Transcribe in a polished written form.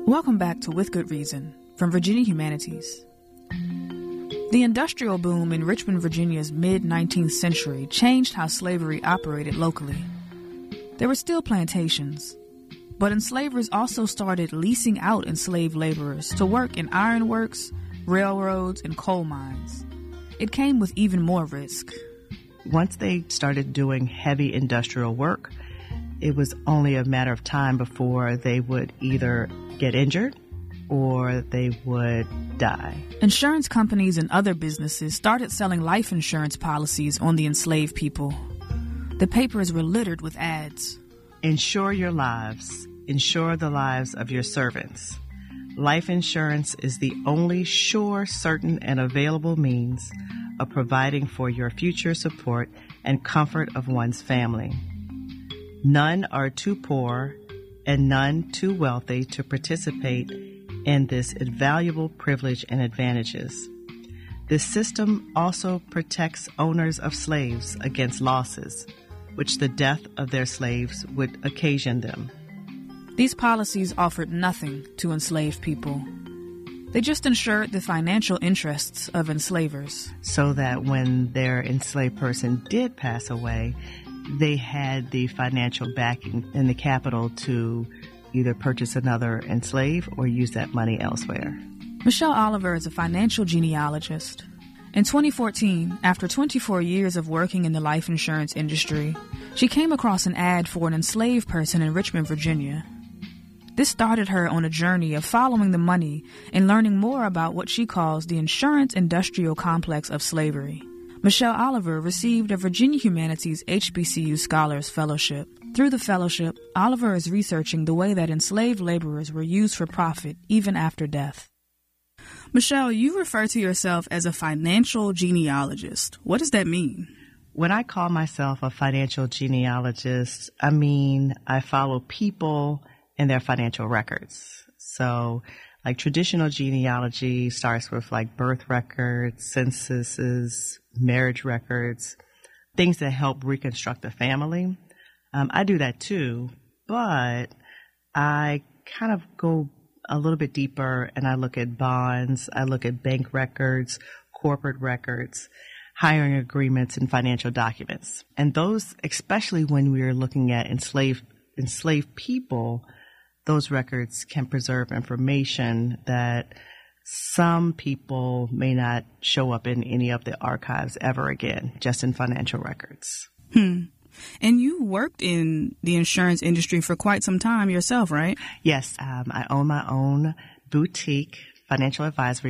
Welcome back to With Good Reason from Virginia Humanities. The industrial boom in Richmond, Virginia's mid-19th century changed how slavery operated locally. There were still plantations, but enslavers also started leasing out enslaved laborers to work in ironworks, railroads, and coal mines. It came with even more risk. Once they started doing heavy industrial work, it was only a matter of time before they would either get injured or they would die. Insurance companies and other businesses started selling life insurance policies on the enslaved people. The papers were littered with ads. Insure your lives. Insure the lives of your servants. Life insurance is the only sure, certain, and available means of providing for your future support and comfort of one's family. None are too poor and none too wealthy to participate in this invaluable privilege and advantages. This system also protects owners of slaves against losses, which the death of their slaves would occasion them. These policies offered nothing to enslaved people. They just ensured the financial interests of enslavers. So that when their enslaved person did pass away, they had the financial backing and the capital to either purchase another enslaved or use that money elsewhere. Michelle Oliver is a financial genealogist. In 2014, after 24 years of working in the life insurance industry, she came across an ad for an enslaved person in Richmond, Virginia. This started her on a journey of following the money and learning more about what she calls the insurance industrial complex of slavery. Michelle Oliver received a Virginia Humanities HBCU Scholars Fellowship. Through the fellowship, Oliver is researching the way that enslaved laborers were used for profit even after death. Michelle, you refer to yourself as a financial genealogist. What does that mean? When I call myself a financial genealogist, I mean I follow people and their financial records. So like traditional genealogy starts with like birth records, censuses, marriage records, things that help reconstruct a family. I do that too, but I kind of go a little bit deeper and I look at bonds, I look at bank records, corporate records, hiring agreements, and financial documents. And those, especially when we are looking at enslaved people, those records can preserve information that some people may not show up in any of the archives ever again, just in financial records. And you worked in the insurance industry for quite some time yourself, right? Yes, I own my own boutique financial advisory